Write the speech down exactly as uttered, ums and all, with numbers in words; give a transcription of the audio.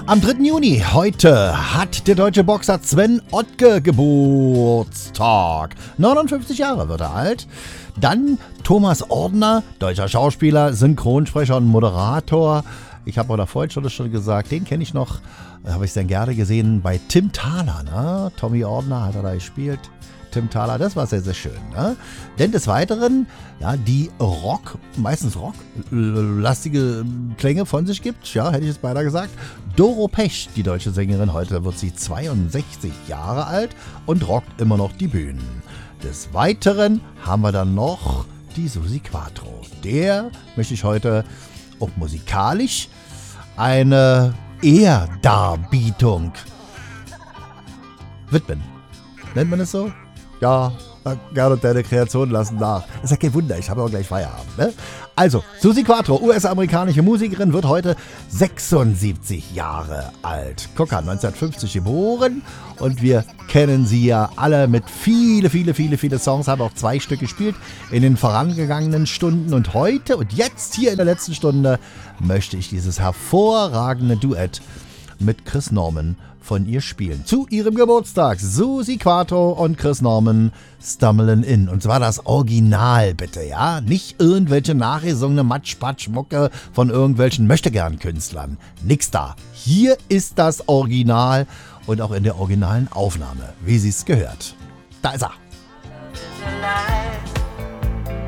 Am dritten Juni, heute, hat der deutsche Boxer Sven Ottke Geburtstag. neunundfünfzig Jahre wird er alt. Dann Thomas Ordner, deutscher Schauspieler, Synchronsprecher und Moderator. Ich habe oder vorhin schon, schon gesagt, den kenne ich noch, habe ich sehr gerne gesehen bei Tim Thaler. Ne? Tommy Ordner hat er da gespielt. Tim Thaler, das war sehr, sehr schön. Ne? Denn des Weiteren, ja, die Rock, meistens Rock-lastige Klänge von sich gibt, ja, hätte ich jetzt beinahe gesagt. Doro Pesch, die deutsche Sängerin, heute wird sie zweiundsechzig Jahre alt und rockt immer noch die Bühnen. Des Weiteren haben wir dann noch die Susi Quatro. Der möchte ich heute auch musikalisch eine Ehrdarbietung widmen. Nennt man es so? Ja, gerne deine Kreation lassen nach. Das ist ja kein Wunder, ich habe auch gleich Feierabend. Ne? Also, Susi Quatro, U S-amerikanische Musikerin, wird heute sechsundsiebzig Jahre alt. Guck an, neunzehnhundertfünfzig geboren und wir kennen sie ja alle mit viele, viele, viele, viele Songs. Haben auch zwei Stück gespielt in den vorangegangenen Stunden und heute und jetzt hier in der letzten Stunde möchte ich dieses hervorragende Duett mit Chris Norman von ihr spielen. Zu ihrem Geburtstag. Susi Quatro und Chris Norman, Stummelin' In. Und zwar das Original, bitte, ja? Nicht irgendwelche nachgesungene Matsch-Patsch-Mucke von irgendwelchen Möchtegern-Künstlern. Nix da. Hier ist das Original und auch in der originalen Aufnahme, wie sie es gehört. Da ist er.